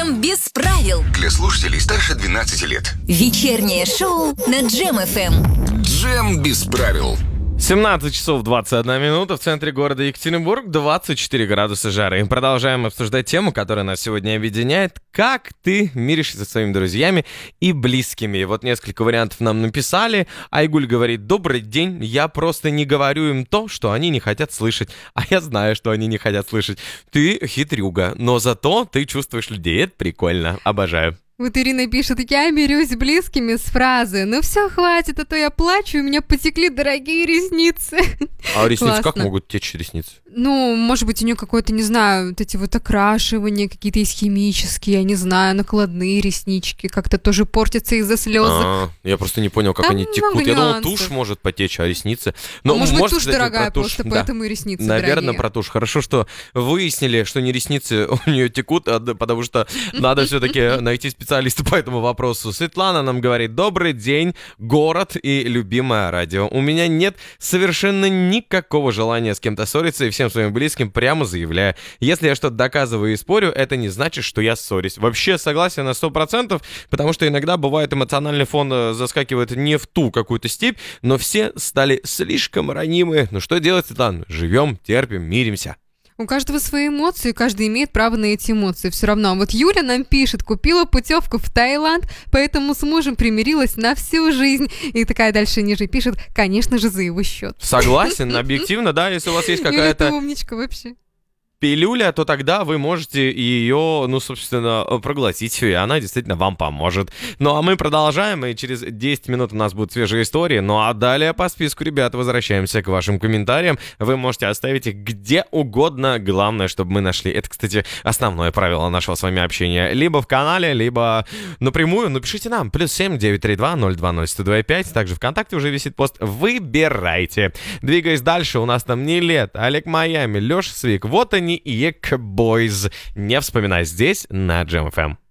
Джем без правил. Для слушателей старше 12 лет. Вечернее шоу на Джем ФМ. Джем без правил. 17 часов 21 минута в центре города Екатеринбург, 24 градуса жары. И продолжаем обсуждать тему, которая нас сегодня объединяет. Как ты миришься со своими друзьями и близкими? Вот несколько вариантов нам написали. Айгуль говорит: добрый день, я просто не говорю им то, что они не хотят слышать. А я знаю, что они не хотят слышать. Ты хитрюга, но зато ты чувствуешь людей. Это прикольно, обожаю. Вот Ирина пишет: я мирюсь с близкими с фразы: ну все, хватит, а то я плачу, у меня потекли дорогие ресницы. А ресницы Классно. как могут течь ресницы? Ну, может быть, у нее какое-то, не знаю, вот эти вот окрашивания какие-то есть химические, я не знаю, накладные реснички, как-то тоже портятся из-за слез. Я просто не понял, как Там они текут. много Я думал, нюансов. тушь может потечь, а ресницы... Может быть, тушь кстати, дорогая про тушь, просто, да. поэтому и ресницы Наверное, дорогие. про тушь. Хорошо, что выяснили, что не ресницы у нее текут, потому что надо все-таки найти специалиста по этому вопросу. Светлана нам говорит: добрый день, город и любимое радио. У меня нет совершенно никакого желания с кем-то ссориться, и всем своим близким прямо заявляю: если я что-то доказываю и спорю, это не значит, что я ссорюсь. Вообще согласен на 100%, потому что иногда бывает эмоциональный фон заскакивает не в ту какую-то степь, но все стали слишком ранимы. Ну что делать, Светлана? Живем, терпим, миримся. У каждого свои эмоции, каждый имеет право на эти эмоции. Все равно. Вот Юля нам пишет: купила путевку в Таиланд, поэтому с мужем примирилась на всю жизнь. И такая дальше ниже пишет: конечно же, за его счет. Согласен, объективно, да, если у вас есть Юля, какая-то ты умничка вообще. пилюля, то тогда вы можете ее, собственно, проглотить, и она действительно вам поможет. Ну, а мы продолжаем, и через 10 минут у нас будут свежие истории. Ну, а далее по списку, ребята, возвращаемся к вашим комментариям. Вы можете оставить их где угодно. Главное, чтобы мы нашли. Это, кстати, основное правило нашего с вами общения. Либо в канале, либо напрямую. Ну, пишите нам. +7 932 020 125. Также ВКонтакте уже висит пост. Выбирайте. Двигаясь дальше, у нас там Нилет, Олег Майами, Леша Свик. Вот они и Екбойз. Не вспоминай здесь на Джем ФМ.